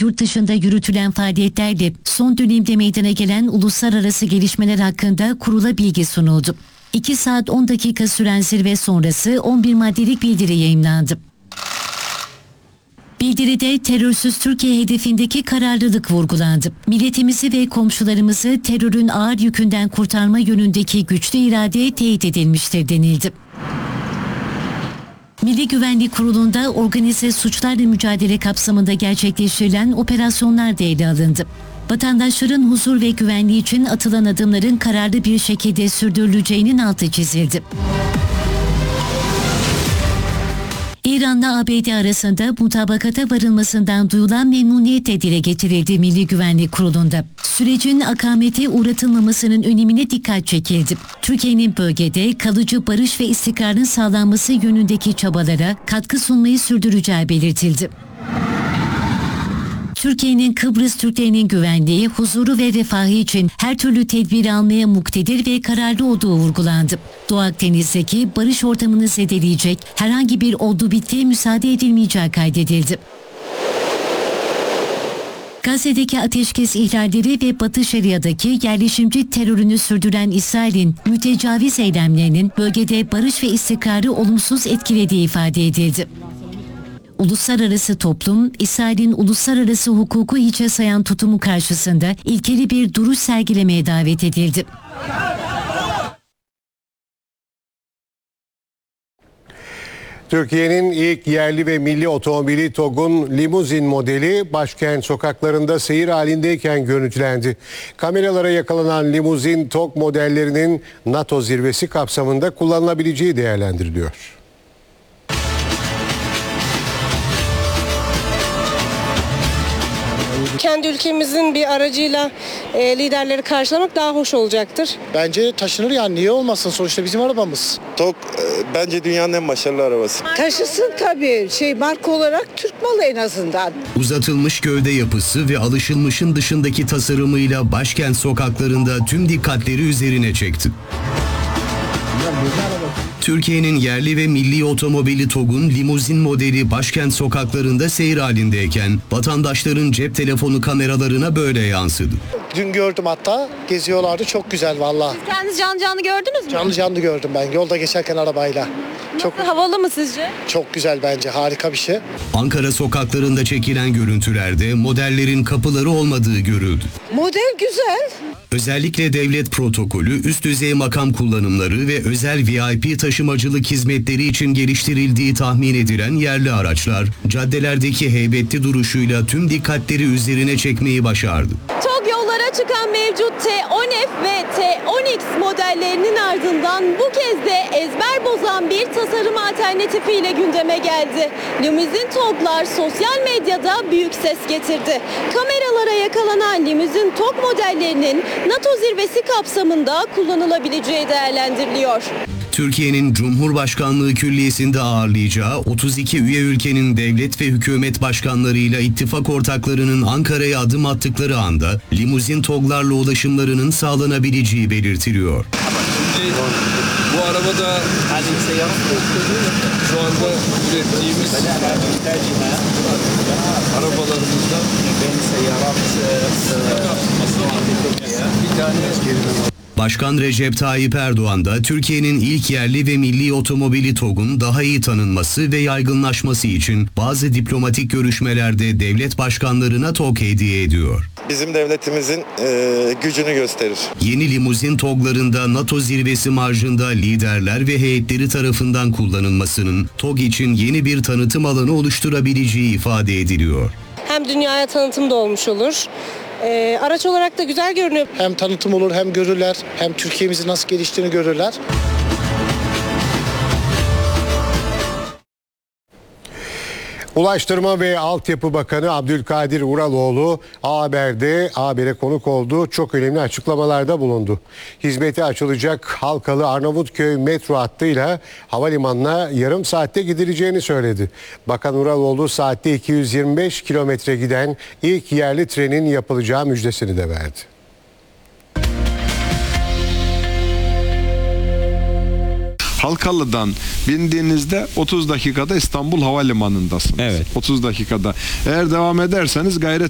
yurt dışında yürütülen faaliyetlerle son dönemde meydana gelen uluslararası gelişmeler hakkında kurula bilgi sunuldu. 2 saat 10 dakika süren zirve sonrası 11 maddelik bildiri yayımlandı. Bildiride terörsüz Türkiye hedefindeki kararlılık vurgulandı. Milletimizi ve komşularımızı terörün ağır yükünden kurtarma yönündeki güçlü irade teyit edilmiştir denildi. Milli Güvenlik Kurulu'nda organize suçlarla mücadele kapsamında gerçekleştirilen operasyonlar da ele alındı. Vatandaşların huzur ve güvenliği için atılan adımların kararlı bir şekilde sürdürüleceğinin altı çizildi. İran'la ABD arasında mutabakata varılmasından duyulan memnuniyet de dile getirildi Milli Güvenlik Kurulu'nda. Sürecin akamete uğratılmamasının önemine dikkat çekildi. Türkiye'nin bölgede kalıcı barış ve istikrarın sağlanması yönündeki çabalara katkı sunmayı sürdüreceği belirtildi. Türkiye'nin Kıbrıs Türklerinin güvenliği, huzuru ve refahı için her türlü tedbir almaya muktedir ve kararlı olduğu vurgulandı. Doğu Akdeniz'deki barış ortamını zedeleyecek herhangi bir oldu bittiye müsaade edilmeyeceği kaydedildi. Gazze'deki ateşkes ihlalleri ve Batı Şeria'daki yerleşimci terörünü sürdüren İsrail'in mütecaviz eylemlerinin bölgede barış ve istikrarı olumsuz etkilediği ifade edildi. Uluslararası toplum, İsrail'in uluslararası hukuku hiçe sayan tutumu karşısında ilkeli bir duruş sergilemeye davet edildi. Türkiye'nin ilk yerli ve milli otomobili TOG'un limuzin modeli başkent sokaklarında seyir halindeyken görüntülendi. Kameralara yakalanan limuzin TOG modellerinin NATO zirvesi kapsamında kullanılabileceği değerlendiriliyor. Kendi ülkemizin bir aracıyla liderleri karşılamak daha hoş olacaktır. Bence taşınır, yani niye olmasın, sonuçta bizim arabamız. TOG bence dünyanın en başarılı arabası. Taşısın tabii, marka olarak Türk malı en azından. Uzatılmış gövde yapısı ve alışılmışın dışındaki tasarımıyla başkent sokaklarında tüm dikkatleri üzerine çekti. Türkiye'nin yerli ve milli otomobili TOG'un limuzin modeli başkent sokaklarında seyir halindeyken vatandaşların cep telefonu kameralarına böyle yansıdı. Dün gördüm, hatta geziyorlardı, çok güzel valla. Kendiniz canlı gördünüz mü? Canlı gördüm ben yolda geçerken arabayla. Çok havalı mı sizce? Çok güzel, bence harika bir şey. Ankara sokaklarında çekilen görüntülerde modellerin kapıları olmadığı görüldü. Model güzel. Özellikle devlet protokolü, üst düzey makam kullanımları ve özel VIP taşımacılık hizmetleri için geliştirildiği tahmin edilen yerli araçlar, caddelerdeki heybetli duruşuyla tüm dikkatleri üzerine çekmeyi başardı. TOG yollara çıkan mevcut T10F ve T10X modellerinin ardından bu kez de ezber bozan bir tasarım alternatifiyle gündeme geldi. Limuzin TOG'lar sosyal medyada büyük ses getirdi. Kameralara yakalanan limuzin TOG modellerinin NATO zirvesi kapsamında kullanılabileceği değerlendiriliyor. Türkiye'nin Cumhurbaşkanlığı Külliyesi'nde ağırlayacağı 32 üye ülkenin devlet ve hükümet başkanlarıyla ittifak ortaklarının Ankara'ya adım attıkları anda limuzin TOG'larla ulaşımlarının sağlanabileceği belirtiliyor. Şimdi bu arabada şu anda ürettiğimiz arabalarımızdan bir tane Başkan Recep Tayyip Erdoğan da Türkiye'nin ilk yerli ve milli otomobili TOG'un daha iyi tanınması ve yaygınlaşması için bazı diplomatik görüşmelerde devlet başkanlarına TOG hediye ediyor. Bizim devletimizin gücünü gösterir. Yeni limuzin TOG'larında NATO zirvesi marjında liderler ve heyetleri tarafından kullanılmasının TOG için yeni bir tanıtım alanı oluşturabileceği ifade ediliyor. Hem dünyaya tanıtım da olmuş olur. Araç olarak da güzel görünüyor. Hem tanıtım olur, hem görürler, hem Türkiye'mizin nasıl geliştiğini görürler. Ulaştırma ve Altyapı Bakanı Abdülkadir Uraloğlu Haber'e konuk oldu. Çok önemli açıklamalarda bulundu. Hizmete açılacak Halkalı Arnavutköy metro hattıyla havalimanına yarım saatte gidileceğini söyledi. Bakan Uraloğlu saatte 225 kilometre giden ilk yerli trenin yapılacağı müjdesini de verdi. Halkalı'dan bindiğinizde 30 dakikada İstanbul Havalimanı'ndasınız. Evet. 30 dakikada. Eğer devam ederseniz